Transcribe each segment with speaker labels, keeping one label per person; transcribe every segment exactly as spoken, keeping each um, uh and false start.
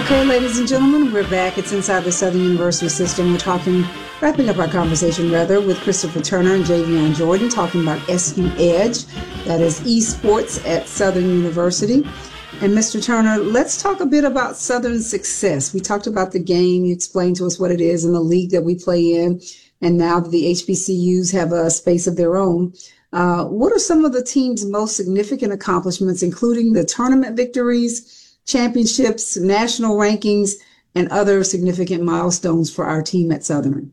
Speaker 1: Okay, ladies and gentlemen, we're back. It's Inside the Southern University System. We're talking, wrapping up our conversation, rather, with Christopher Turner and Javion Jordan, talking about S U Edge, that is esports at Southern University. And Mister Turner, let's talk a bit about Southern success. We talked about the game. You explained to us what it is and the league that we play in. And now that the H B C Us have a space of their own, uh, what are some of the team's most significant accomplishments, including the tournament victories, championships, national rankings, and other significant milestones for our team at Southern?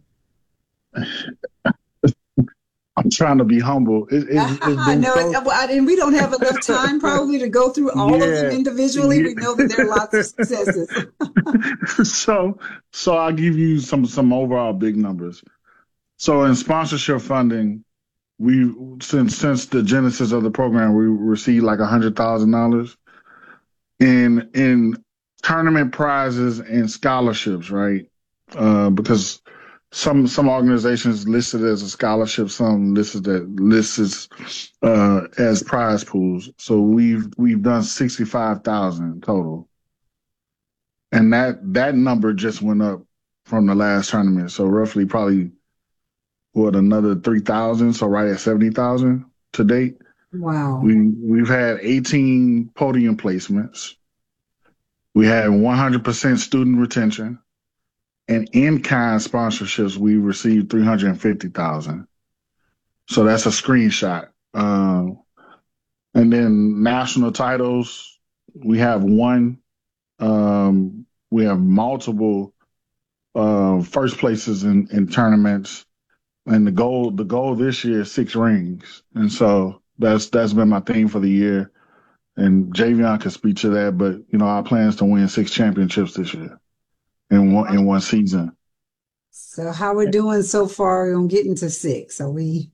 Speaker 2: I'm trying to be humble. It, it,
Speaker 1: I know, so... it, and we don't have enough time probably to go through all yeah, of them individually. Yeah. We know that there are lots of successes.
Speaker 2: so, so I'll give you some some overall big numbers. So, in sponsorship funding, we since since the genesis of the program, we received like a hundred thousand dollars. In in tournament prizes and scholarships, right? Uh, because some some organizations listed as a scholarship, some listed that listed uh, as prize pools. So we've we've done sixty five thousand total, and that that number just went up from the last tournament. So roughly, probably what another three thousand. So right at seventy thousand to date.
Speaker 1: Wow.
Speaker 2: We, we've had eighteen podium placements. We had one hundred percent student retention. And in-kind sponsorships, we received three hundred fifty thousand. So that's a screenshot. Um, and then national titles, we have one. Um, we have multiple uh, first places in, in tournaments. And the goal, the goal this year is six rings. And so That's that's been my theme for the year, and Javion can speak to that. But you know, our plan is to win six championships this year in one in one season.
Speaker 1: So how we're doing so far on getting to six? Are we?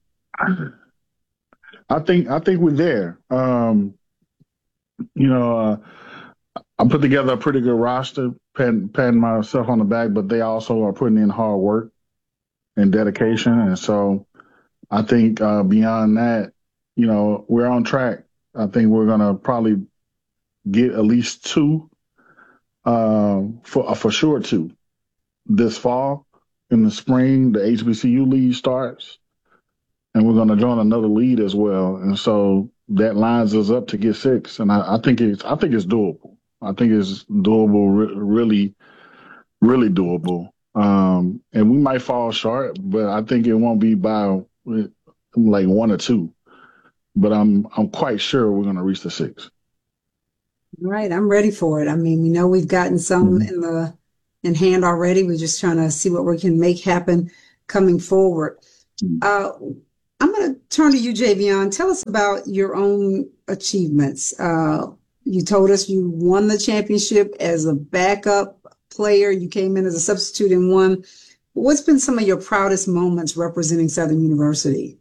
Speaker 2: I think I think we're there. Um, you know, uh, I put together a pretty good roster, patting, patting myself on the back, but they also are putting in hard work and dedication, and so I think uh, beyond that. You know, we're on track. I think we're going to probably get at least two, uh, for, uh, for sure two, this fall. In the spring, the H B C U league starts, and we're going to join another league as well. And so that lines us up to get six. And I, I think it's I think it's doable. I think it's doable, re- really, really doable. Um, and we might fall short, but I think it won't be by like one or two. But I'm I'm quite sure we're going to reach the six.
Speaker 1: All right, I'm ready for it. I mean, we know we've gotten some
Speaker 2: mm-hmm.
Speaker 1: in the in hand already. We're just trying to see what we can make happen coming forward. Mm-hmm. Uh, I'm going to turn to you, Javion. Tell us about your own achievements. Uh, you told us you won the championship as a backup player. You came in as a substitute and won. What's been some of your proudest moments representing Southern University?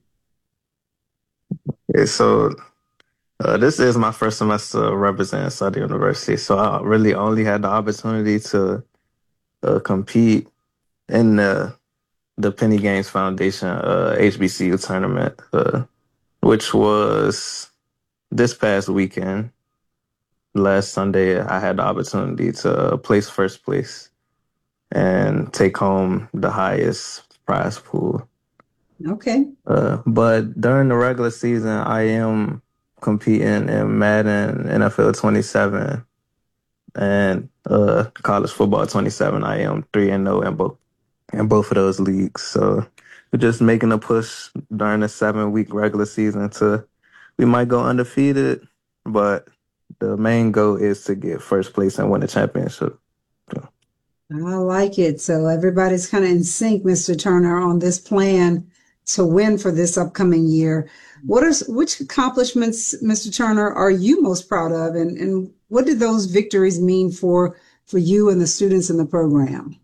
Speaker 3: Yeah, so uh, this is my first semester representing Southern University, so I really only had the opportunity to uh, compete in the the Penny Games Foundation uh, H B C U tournament, uh, which was this past weekend. Last Sunday, I had the opportunity to place first place and take home the highest prize pool.
Speaker 1: Okay.
Speaker 3: Uh, but during the regular season, I am competing in Madden N F L twenty-seven and uh, college football twenty-seven. I am three and zero in both in both of those leagues. So we're just making a push during the seven week regular season to we might go undefeated, but the main goal is to get first place and win the championship. So.
Speaker 1: I like it. So everybody's kind of in sync, Mister Turner, on this plan to win for this upcoming year. What are which accomplishments, Mister Turner, are you most proud of, and, and what did those victories mean for for you and the students in the program?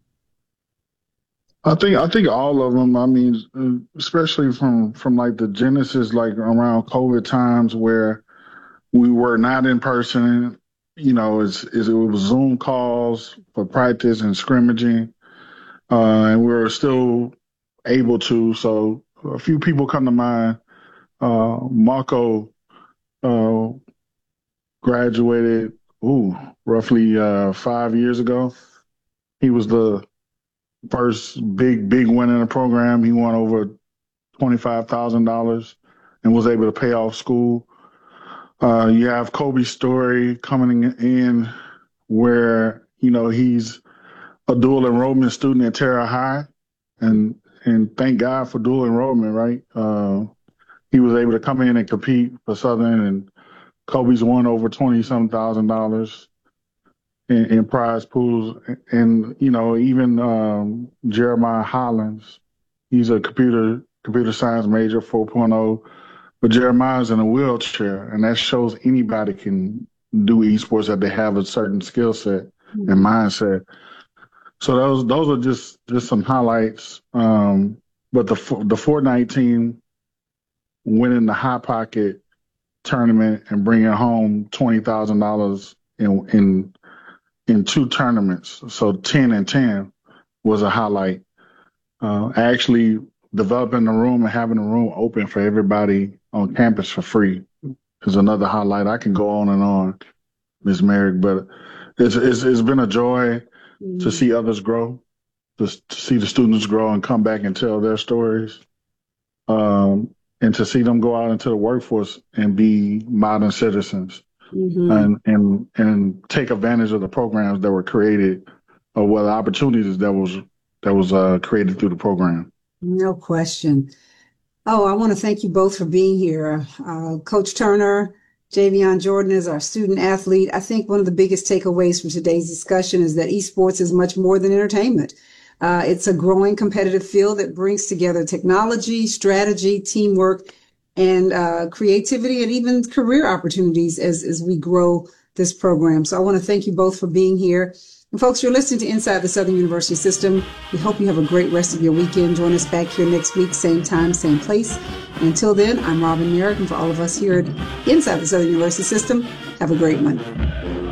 Speaker 2: I think I think all of them. I mean, especially from from like the genesis, like around COVID times where we were not in person. You know, it's, it's, it was Zoom calls for practice and scrimmaging, uh, and we were still able to. So a few people come to mind. Uh, Marco uh, graduated ooh, roughly uh, five years ago. He was the first big, big win in the program. He won over twenty-five thousand dollars and was able to pay off school. Uh, you have Kobe's story coming in where, you know, he's a dual enrollment student at Terra High. And and thank God for dual enrollment, right? Uh, he was able to come in and compete for Southern, and Kobe's won over twenty some thousand dollars in, in prize pools. And, you know, even um, Jeremiah Hollins, he's a computer computer science major, 4.0, but Jeremiah's in a wheelchair, and that shows anybody can do esports, that they have a certain skill set and mindset. So those those are just just some highlights. Um, but the the Fortnite team winning the Hot Pocket tournament and bringing home twenty thousand dollars in in in two tournaments, so ten and ten was a highlight. Uh, actually developing the room and having the room open for everybody on campus for free is another highlight. I can go on and on, Miz Merrick, but it's, it's it's been a joy mm-hmm. to see others grow, to, to see the students grow and come back and tell their stories, um, and to see them go out into the workforce and be modern citizens mm-hmm. and and and take advantage of the programs that were created, or what opportunities that was that was uh, created through the program.
Speaker 1: No question. Oh, I want to thank you both for being here. Uh, Coach Turner, Javion Jordan is our student athlete. I think one of the biggest takeaways from today's discussion is that esports is much more than entertainment. Uh, it's a growing competitive field that brings together technology, strategy, teamwork, and uh, creativity, and even career opportunities as, as we grow this program. So I want to thank you both for being here. And folks, you're listening to Inside the Southern University System. We hope you have a great rest of your weekend. Join us back here next week, same time, same place. And until then, I'm Robin Merrick, and for all of us here at Inside the Southern University System, have a great one.